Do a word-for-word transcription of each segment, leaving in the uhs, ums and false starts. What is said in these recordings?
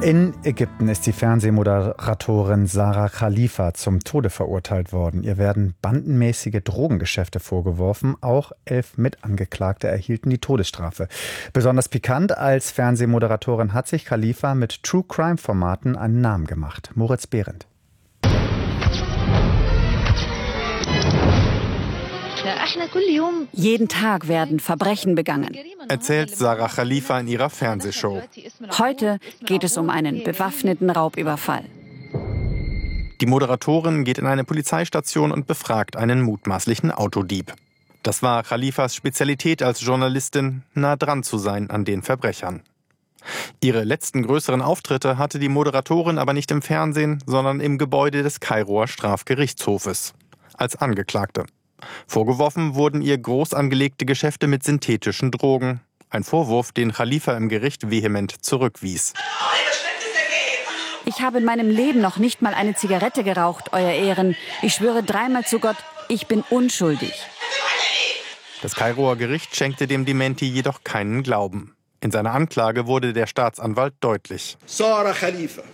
In Ägypten ist die Fernsehmoderatorin Sarah Khalifa zum Tode verurteilt worden. Ihr werden bandenmäßige Drogengeschäfte vorgeworfen. Auch elf Mitangeklagte erhielten die Todesstrafe. Besonders pikant: als Fernsehmoderatorin hat sich Khalifa mit True-Crime-Formaten einen Namen gemacht. Moritz Behrendt. Jeden Tag werden Verbrechen begangen. Erzählt Sarah Khalifa in ihrer Fernsehshow. Heute geht es um einen bewaffneten Raubüberfall. Die Moderatorin geht in eine Polizeistation und befragt einen mutmaßlichen Autodieb. Das war Khalifas Spezialität als Journalistin, nah dran zu sein an den Verbrechern. Ihre letzten größeren Auftritte hatte die Moderatorin aber nicht im Fernsehen, sondern im Gebäude des Kairoer Strafgerichtshofes. Als Angeklagte. Vorgeworfen wurden ihr groß angelegte Geschäfte mit synthetischen Drogen. Ein Vorwurf, den Khalifa im Gericht vehement zurückwies. Ich habe in meinem Leben noch nicht mal eine Zigarette geraucht, Euer Ehren. Ich schwöre dreimal zu Gott, ich bin unschuldig. Das Kairoer Gericht schenkte dem Dementi jedoch keinen Glauben. In seiner Anklage wurde der Staatsanwalt deutlich. Sarah Khalifa.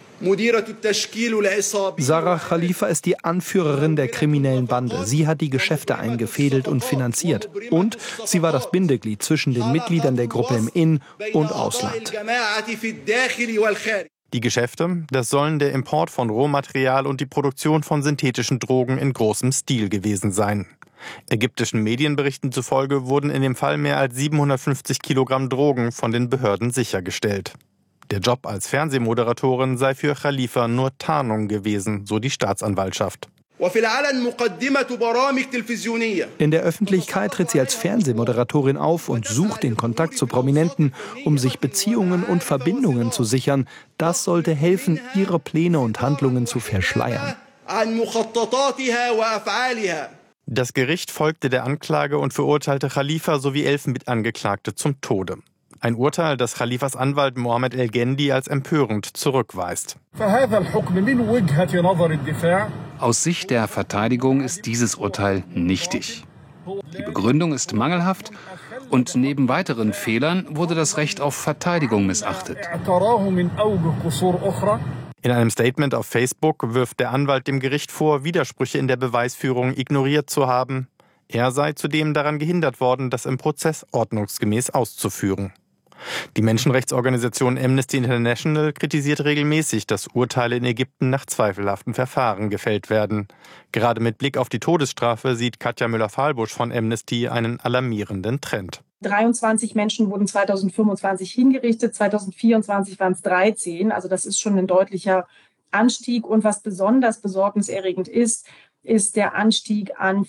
Sarah Khalifa ist die Anführerin der kriminellen Bande. Sie hat die Geschäfte eingefädelt und finanziert. Und sie war das Bindeglied zwischen den Mitgliedern der Gruppe im In- und Ausland. Die Geschäfte, das sollen der Import von Rohmaterial und die Produktion von synthetischen Drogen in großem Stil gewesen sein. Ägyptischen Medienberichten zufolge wurden in dem Fall mehr als siebenhundertfünfzig Kilogramm Drogen von den Behörden sichergestellt. Der Job als Fernsehmoderatorin sei für Khalifa nur Tarnung gewesen, so die Staatsanwaltschaft. In der Öffentlichkeit tritt sie als Fernsehmoderatorin auf und sucht den Kontakt zu Prominenten, um sich Beziehungen und Verbindungen zu sichern. Das sollte helfen, ihre Pläne und Handlungen zu verschleiern. Das Gericht folgte der Anklage und verurteilte Khalifa sowie elf Mitangeklagte zum Tode. Ein Urteil, das Khalifas Anwalt Mohammed El-Gendi als empörend zurückweist. Aus Sicht der Verteidigung ist dieses Urteil nichtig. Die Begründung ist mangelhaft und neben weiteren Fehlern wurde das Recht auf Verteidigung missachtet. In einem Statement auf Facebook wirft der Anwalt dem Gericht vor, Widersprüche in der Beweisführung ignoriert zu haben. Er sei zudem daran gehindert worden, das im Prozess ordnungsgemäß auszuführen. Die Menschenrechtsorganisation Amnesty International kritisiert regelmäßig, dass Urteile in Ägypten nach zweifelhaften Verfahren gefällt werden. Gerade mit Blick auf die Todesstrafe sieht Katja Müller-Fahlbusch von Amnesty einen alarmierenden Trend. dreiundzwanzig Menschen wurden zweitausendfünfundzwanzig hingerichtet, zweitausendvierundzwanzig waren es dreizehn. Also das ist schon ein deutlicher Anstieg. Und was besonders besorgniserregend ist, ist der Anstieg an